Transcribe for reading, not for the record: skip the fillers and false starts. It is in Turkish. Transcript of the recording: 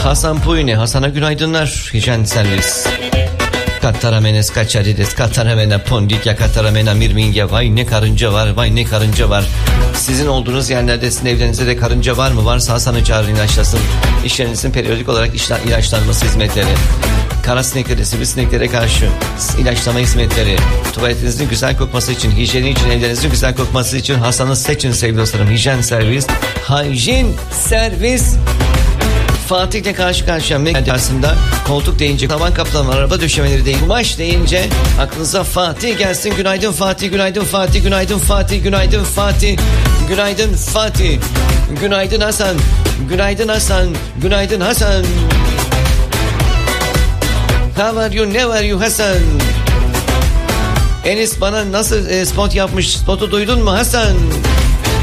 Hasan Puyne, Hasan'a günaydınlar. Hijyen servis. Kataramenes kaçarides, kataramena pondikya, kataramena mirmingya. Vay ne karınca var, vay ne karınca var. Sizin olduğunuz yerlerde, sizin evlerinizde de karınca var mı? Varsa Hasan'ı çağırın, ilaçlasın. İşlerinizin periyodik olarak ilaçlanması hizmetleri. Kara sineklere, sivrisineklere karşı ilaçlama hizmetleri. Tuvaletinizin güzel kokması için, hijyeni için, evlerinizin güzel kokması için Hasan'ı seçin sevgili dostlarım. Hijyen servis. Hijyen servis. Fatih'le karşı karşıya karşısında koltuk deyince, tavan kaplama, araba döşemeleri değil, kumaş deyince aklınıza Fatih gelsin. Günaydın Fatih, günaydın Fatih, günaydın Fatih, günaydın Fatih, günaydın Fatih, günaydın Hasan, günaydın Hasan, günaydın Hasan. How are you, ne are you Hasan? Enis bana nasıl spot yapmış, spotu duydun mu Hasan?